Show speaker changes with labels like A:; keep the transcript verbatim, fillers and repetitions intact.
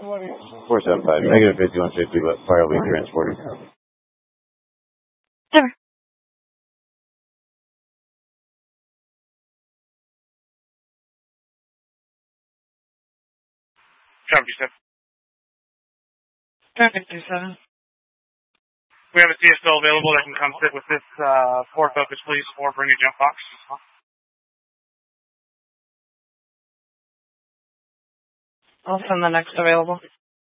A: four seven five, negative fifty-one fifty, but fire will be transported.
B: Never.
C: Traffic two seven.
B: Traffic two seven.
C: We have a C S L available that can come sit with this uh, four focus, please, or bring a jump box.
B: I'll send the next available.